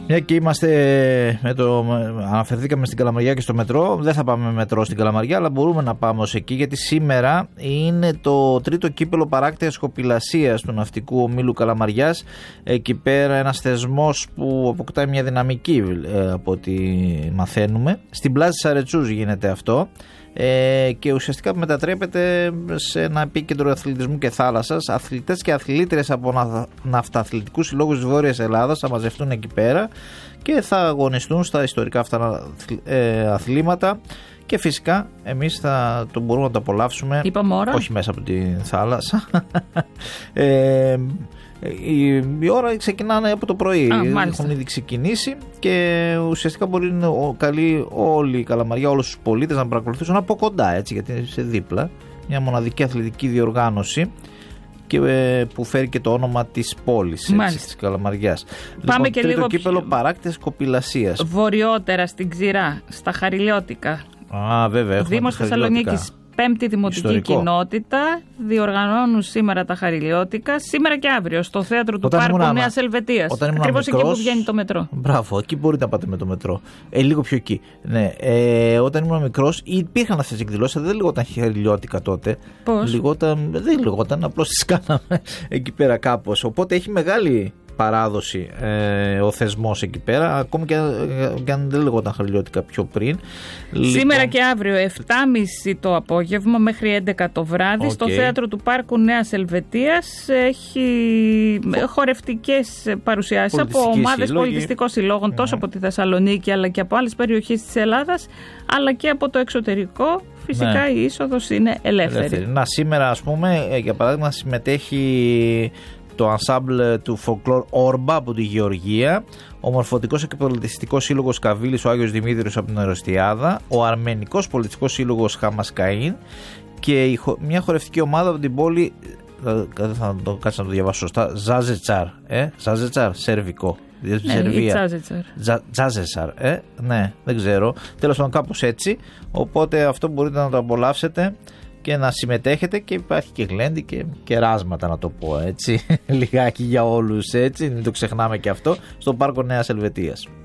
Μια και αναφερθήκαμε στην Καλαμαριά και στο μετρό, δεν θα πάμε με μετρό στην Καλαμαριά, αλλά μπορούμε να πάμε ως εκεί, γιατί σήμερα είναι το τρίτο κύπελο παράκτειας κοπηλασίας του Ναυτικού Ομίλου Καλαμαριάς. Εκεί πέρα ένας θεσμός που αποκτάει μια δυναμική, από ό,τι μαθαίνουμε. Στην πλάζη Σαρετσούς γίνεται αυτό. Και ουσιαστικά μετατρέπεται σε ένα επίκεντρο αθλητισμού και θάλασσας. Αθλητές και αθλήτριες από ναυταθλητικούς συλλόγους της Βόρειας Ελλάδας θα μαζευτούν εκεί πέρα και θα αγωνιστούν στα ιστορικά αυτά αθλήματα. Και φυσικά εμείς θα το μπορούμε να το απολαύσουμε, όχι μέσα από τη θάλασσα. Η ώρα ξεκινάνε από το πρωί, έχουν ήδη ξεκινήσει και ουσιαστικά μπορεί να καλεί όλη η Καλαμαριά, όλους τους πολίτες να παρακολουθήσουν από κοντά, έτσι, γιατί είναι σε δίπλα, μια μοναδική αθλητική διοργάνωση και που φέρει και το όνομα της πόλης, έτσι, της Καλαμαριάς. Πάμε και τρίτο λίγο κύπελο παράκτειας κοπηλασίας. Βορειότερα στην Ξηρά, στα Χαριλιώτικα. Βέβαια, Δήμος Θεσσαλονίκης, 5η Δημοτική ιστορικό. Κοινότητα, διοργανώνουν σήμερα τα Χαριλιώτικα, σήμερα και αύριο, στο θέατρο του Πάρκου Νέας Ελβετίας. Ακριβώς εκεί που βγαίνει το μετρό. Μπράβο, εκεί μπορείτε να πάτε με το μετρό. Λίγο πιο εκεί. Ναι. Όταν ήμουν μικρός, υπήρχαν αυτές τις εκδηλώσεις, δεν λεγόταν Χαριλιώτικα τότε. Πώς? Δεν λεγόταν, απλώς τις κάναμε εκεί πέρα κάπως. Οπότε έχει μεγάλη παράδοση ο θεσμός εκεί πέρα, ακόμη και αν δεν λεγόταν Χαριλιώτικα πιο πριν. Σήμερα και αύριο 7.30 το απόγευμα μέχρι 11 το βράδυ στο θέατρο του Πάρκου Νέας Ελβετίας έχει χορευτικές παρουσιάσεις από ομάδες πολιτιστικών συλλόγων, τόσο από τη Θεσσαλονίκη αλλά και από άλλες περιοχές της Ελλάδας, αλλά και από το εξωτερικό. Φυσικά η είσοδος είναι ελεύθερη. Σήμερα, ας πούμε, για παράδειγμα, συμμετέχει το ensemble του Folklore Orba από τη Γεωργία, ο Μορφωτικός και Πολιτιστικός Σύλλογος Καβίλης, ο Άγιος Δημήτριος από την Αεροστιάδα, ο Αρμενικός Πολιτιστικός Σύλλογος Χαμασκαΐν και μια χορευτική ομάδα από την πόλη, θα το κάτσα να το διαβάσω σωστά, Ζάζετσαρ, σερβικό. Τζάζεσαρ, ναι, δεν ξέρω. Τέλος πάντων, κάπως έτσι. Οπότε αυτό μπορείτε να το απολαύσετε και να συμμετέχετε, και υπάρχει και γλέντι και κεράσματα, να το πω έτσι, λιγάκι για όλους, έτσι, μην το ξεχνάμε και αυτό, στο Πάρκο Νέας Ελβετίας.